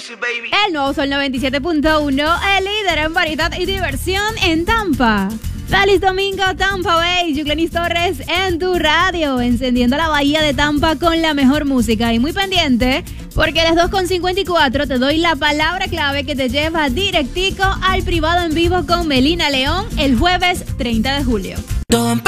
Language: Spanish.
El nuevo Sol 97.1, el líder en variedad y diversión en Tampa. Feliz domingo, Tampa Bay. Yuclenis Torres en tu radio, encendiendo la bahía de Tampa con la mejor música. Y muy pendiente, porque a las 2:54 te doy la palabra clave que te lleva directico al privado en vivo con Melina León el jueves 30 de julio.